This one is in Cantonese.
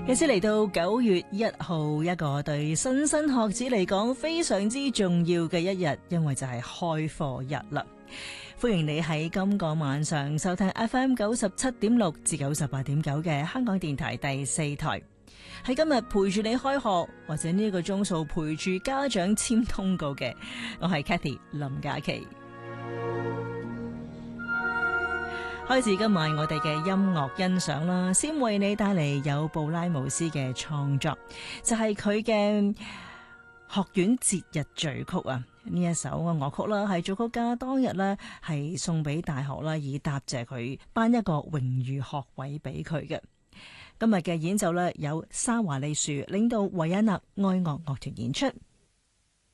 日子嚟到9月1號，一個對莘莘學子嚟講非常之重要嘅一日，因為就係開課日啦。歡迎你喺今個晚上收聽 FM97.6 至98.9嘅香港電台第4台。喺今日陪住你開學，或者呢個鐘數陪住家長簽通告嘅，我係 Cathy 林嘉琪。開始今晚我哋嘅音樂欣賞啦，先為你帶嚟有布拉姆斯嘅創作，就係佢嘅學院節日序曲啊！呢一首嘅樂曲啦，係作曲家當日呢係送俾大學啦，以答謝佢頒一個榮譽學位俾佢嘅。今日嘅演奏呢，有沙華利樹領導維也納愛樂樂團演出。